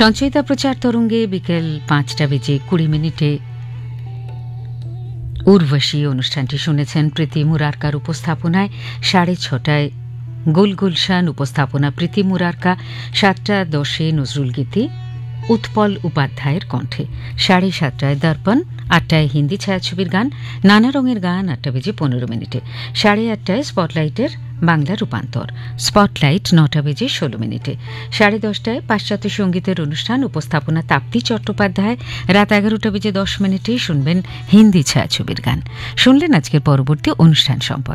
সঞ্চয়িতা প্রচার তরঙ্গে বিকেল 5:20 উর্বশী অনুষ্ঠানটি শুনেছেন প্রীতি মুরারকার উপস্থাপনায়। 6:30 গুলগুলশান উপস্থাপনা প্রীতি মুরারকা। 7:10 নজরুল গীতি উৎপল উপাধ্যায়ের কণ্ঠে। 7:30 দর্পণ। 8টায় হিন্দি ছায়াছবির গান, নানা রঙের গান 8:15। 8:30 স্পটলাইটের বাংলা রূপান্তর। স্পটলাইট 9:16। 10:30 পাশ্চাত্য সঙ্গীতের অনুষ্ঠান, উপস্থাপনা তাপ্তি চট্টোপাধ্যায়। রাত 11:10 শুনবেন হিন্দি ছায়াছবির গান। শুনলেন আজকের পরবর্তী অনুষ্ঠান সম্পর্কে।